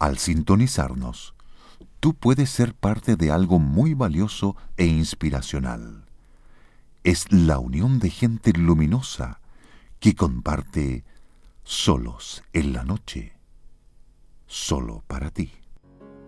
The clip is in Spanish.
Al sintonizarnos, tú puedes ser parte de algo muy valioso e inspiracional. Es la unión de gente luminosa que comparte solos en la noche, solo para ti.